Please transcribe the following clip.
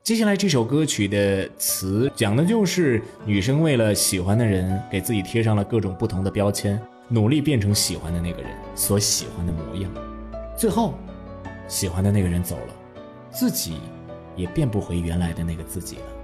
接下来这首歌曲的词讲的就是女生为了喜欢的人给自己贴上了各种不同的标签，努力变成喜欢的那个人所喜欢的模样，最后喜欢的那个人走了，自己也变不回原来的那个自己了。